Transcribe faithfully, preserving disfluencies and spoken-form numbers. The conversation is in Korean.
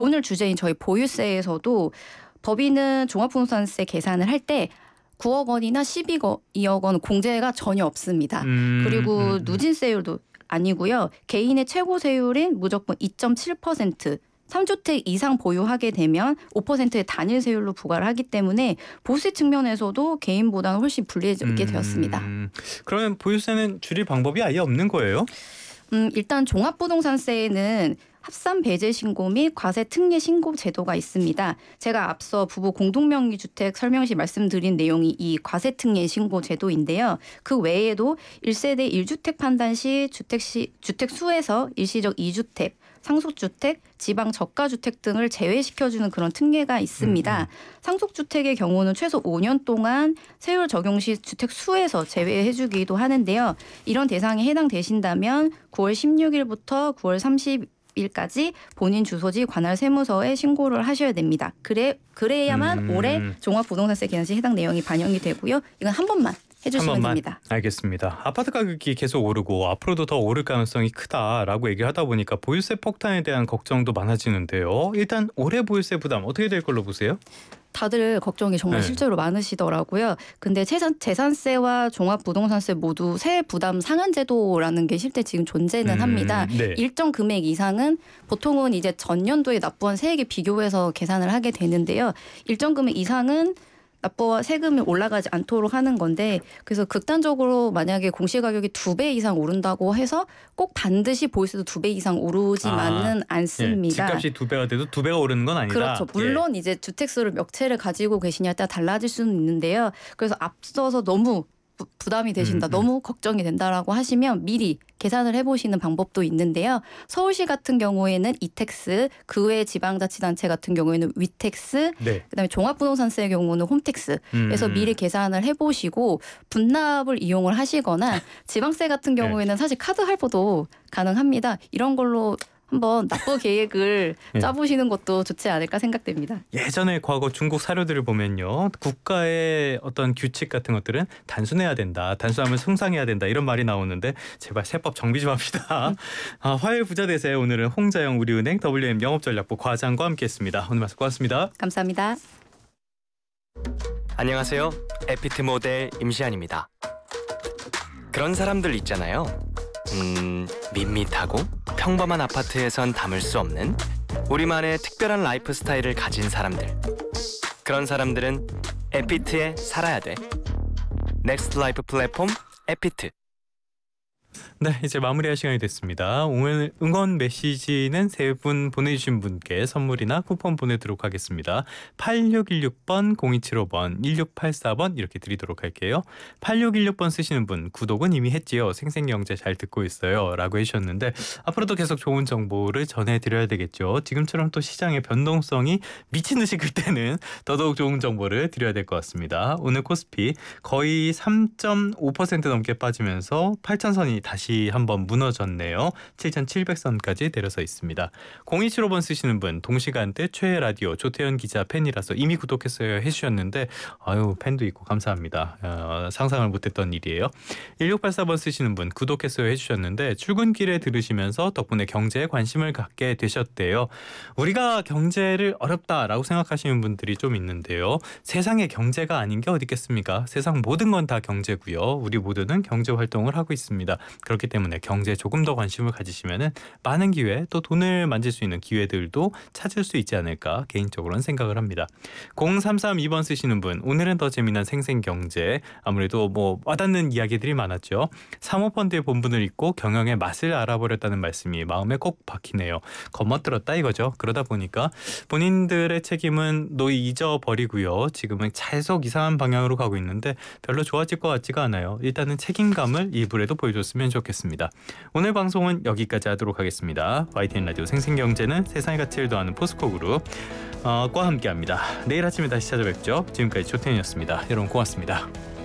오늘 주제인 저희 보유세에서도 법인은 종합부동산세 계산을 할 때 구억 원이나 십이억 원 공제가 전혀 없습니다. 음, 그리고 음, 음. 누진세율도 아니고요. 개인의 최고 세율인 무조건 이 점 칠 퍼센트, 삼 주택 이상 보유하게 되면 오 퍼센트의 단일 세율로 부과를 하기 때문에 보유세 측면에서도 개인보다는 훨씬 불리해지게 되었습니다. 음, 그러면 보유세는 줄일 방법이 아예 없는 거예요? 음, 일단 종합부동산세에는 합산 배제 신고 및 과세 특례 신고 제도가 있습니다. 제가 앞서 부부 공동명의 주택 설명 시 말씀드린 내용이 이 과세 특례 신고 제도인데요. 그 외에도 일 세대 일 주택 판단 시 주택 시 주택 수에서 일시적 이 주택, 상속주택, 지방 저가주택 등을 제외시켜주는 그런 특례가 있습니다. 음, 음. 상속주택의 경우는 최소 오 년 동안 세율 적용 시 주택 수에서 제외해주기도 하는데요. 이런 대상에 해당되신다면 구월 십육일부터 구월 삼십일까지 본인 주소지 관할 세무서에 신고를 하셔야 됩니다. 그래, 그래야만 음. 올해 종합부동산세 계산 시 해당 내용이 반영이 되고요. 이건 한 번만 해주시면 한 번만. 됩니다. 알겠습니다. 아파트 가격이 계속 오르고 앞으로도 더 오를 가능성이 크다라고 얘기를 하다 보니까 보유세 폭탄에 대한 걱정도 많아지는데요. 일단 올해 보유세 부담 어떻게 될 걸로 보세요? 다들 걱정이 정말 네. 실제로 많으시더라고요. 근데 재산, 재산세와 종합부동산세 모두 세액 부담 상한 제도라는 게 실제 지금 존재는 음, 합니다. 네. 일정 금액 이상은 보통은 이제 전년도에 납부한 세액에 비교해서 계산을 하게 되는데요. 일정 금액 이상은 납부와 세금이 올라가지 않도록 하는 건데, 그래서 극단적으로 만약에 공시가격이 두 배 이상 오른다고 해서 꼭 반드시 보유세도 두 배 이상 오르지만은 아, 않습니다. 예, 집값이 두 배가 돼도 두 배가 오르는 건 아니다. 그렇죠. 물론 이제 주택수를 몇 채를 가지고 계시냐에 따라 달라질 수는 있는데요. 그래서 앞서서 너무 부, 부담이 되신다, 음, 음. 너무 걱정이 된다라고 하시면 미리 계산을 해보시는 방법도 있는데요. 서울시 같은 경우에는 이택스, 그 외 지방자치단체 같은 경우에는 위택스, 네. 그다음에 종합부동산세의 경우는 홈택스. 그래서 음. 미리 계산을 해보시고 분납을 이용을 하시거나 지방세 같은 경우에는 사실 카드 할부도 가능합니다. 이런 걸로 한번 납부 계획을 네. 짜보시는 것도 좋지 않을까 생각됩니다. 예전에 과거 중국 사료들을 보면요. 국가의 어떤 규칙 같은 것들은 단순해야 된다. 단순하면 승상해야 된다. 이런 말이 나오는데 제발 세법 정비 좀 합시다. 아, 화요일 부자 되세요. 오늘은 홍자영 우리은행 더블유엠 영업전략부 과장과 함께했습니다. 오늘 말씀 고맙습니다. 감사합니다. 안녕하세요. 에피트 모델 임시안입니다. 그런 사람들 있잖아요. 음, 밋밋하고 평범한 아파트에선 담을 수 없는 우리만의 특별한 라이프 스타일을 가진 사람들. 그런 사람들은 에피트에 살아야 돼. 넥스트 라이프 플랫폼 에피트. 네, 이제 마무리할 시간이 됐습니다. 오늘 응원 메시지는 세 분 보내주신 분께 선물이나 쿠폰 보내도록 하겠습니다. 팔육일육 번, 공이칠오 번, 일육팔사 번 이렇게 드리도록 할게요. 팔육일육 번 쓰시는 분, 구독은 이미 했지요. 생생경제 잘 듣고 있어요. 라고 해주셨는데 앞으로도 계속 좋은 정보를 전해드려야 되겠죠. 지금처럼 또 시장의 변동성이 미친 듯이 클 때는 더더욱 좋은 정보를 드려야 될 것 같습니다. 오늘 코스피 거의 삼 점 오 퍼센트 넘게 빠지면서 팔천 선이 다시 한번 무너졌네요. 칠천칠백 선까지 내려서 있습니다. 공이칠오 번 쓰시는 분 동시간대 최애 라디오 조태현 기자 팬이라서 이미 구독했어요 해주셨는데 아유 팬도 있고 감사합니다. 어, 상상을 못했던 일이에요. 일육팔사 번 쓰시는 분 구독했어요 해주셨는데 출근길에 들으시면서 덕분에 경제에 관심을 갖게 되셨대요. 우리가 경제를 어렵다라고 생각하시는 분들이 좀 있는데요. 세상에 경제가 아닌 게 어디 있겠습니까? 세상 모든 건 다 경제고요. 우리 모두는 경제 활동을 하고 있습니다. 그렇기 때문에 경제에 조금 더 관심을 가지시면은 많은 기회 또 돈을 만질 수 있는 기회들도 찾을 수 있지 않을까 개인적으로는 생각을 합니다. 공삼삼이 번 쓰시는 분 오늘은 더 재미난 생생경제 아무래도 뭐 와닿는 이야기들이 많았죠. 사모펀드의 본분을 읽고 경영의 맛을 알아버렸다는 말씀이 마음에 꼭 박히네요. 겁먹들었다 이거죠. 그러다 보니까 본인들의 책임은 노이 잊어버리고요. 지금은 계속 이상한 방향으로 가고 있는데 별로 좋아질 것 같지가 않아요. 일단은 책임감을 일부라도 보여줬으면 좋겠습니다. 오늘 방송은 여기까지 하도록 하겠습니다. 와이티엔 라디오 생생경제는 세상의 가치를 더하는 포스코그룹 어, 과 함께합니다. 내일 아침에 다시 찾아뵙죠. 지금까지 조태현이었습니다. 여러분 고맙습니다.